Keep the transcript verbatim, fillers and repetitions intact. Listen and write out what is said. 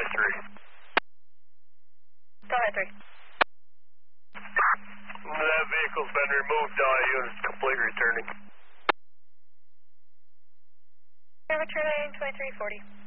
three. Go ahead, three. That vehicle's been removed, all units complete returning. Returning twenty-three forty.